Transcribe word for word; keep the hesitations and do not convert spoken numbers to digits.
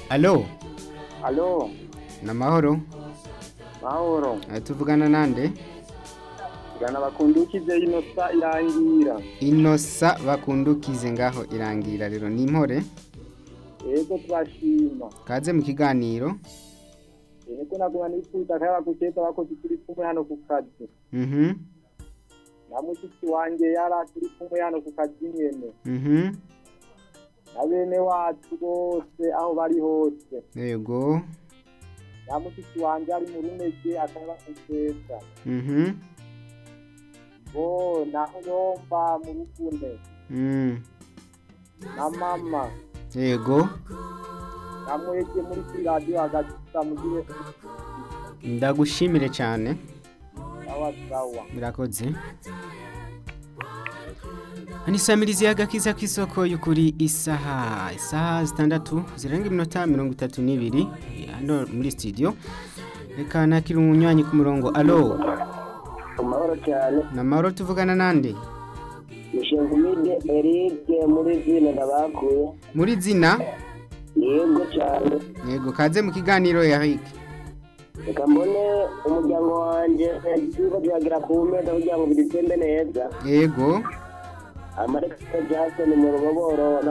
Alo, Alo, namahoro. mahoro. Eh, tuvugana nande? Gana bakundukize inosa irangira. Inosa bakundukize ngaho irangira rero ni impore. Ego twashima. Kaze mu kiganiro. Ego naguma nifuza kaya bakuketa bakoze turi kumwe hano ku kazi. Mhm. Na mushiki wanje yara turi kumwe hano ku kazi nyene. Mhm. Na bene wacu bose aho bari hose. Yego. Na mushiki wanje ari mu runege akaba kuketa. Mhm. Bo naho yomba mu rukunde. Mm. Na mama. Yego. Namwege muri kuri radio hagati mugire. Ndagushimire cyane. Sawa sawa. Murakoze. Anisamirizi y'agakiza k'isoko y'ukuri isaha isaha zitandatu zirenga iminota mirongo itatu n'ibiri hano muri studio. Reka nakira umunywanyi ku murongo. Alo. Amahoro cyane. Namahoro tuvugana nande? Mishengumide Eric muri zina ndabakuye. Muri zina? Yego cyane. Yego kaze mu kiganiro Eric. Reka mbone umuryango wanje ikigo cyagira ku mpera kugira ngo bitembe neza. Yego. Amareka Jason mu ruboboro